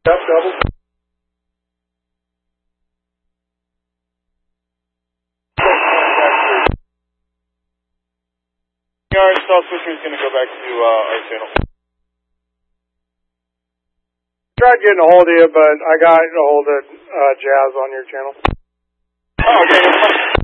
Yep, double. Our stall switcher is going to go back to our channel. Tried getting a hold of you, but I got a hold of Jazz on your channel. Oh, okay.